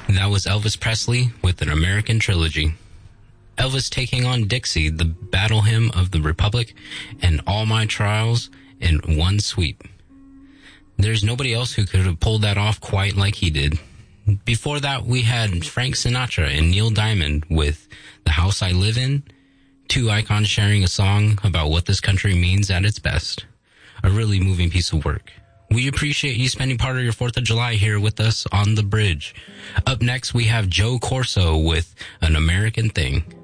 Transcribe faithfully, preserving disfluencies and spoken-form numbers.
That was Elvis Presley with an American Trilogy. Elvis taking on Dixie, the battle hymn of the Republic, and All My Trials in one sweep. There's nobody else who could have pulled that off quite like he did. Before that, we had Frank Sinatra and Neil Diamond with The House I Live In, two icons sharing a song about what this country means at its best. A really moving piece of work. We appreciate you spending part of your fourth of July here with us on The Bridge. Up next, we have Joe Corso with An American Thing.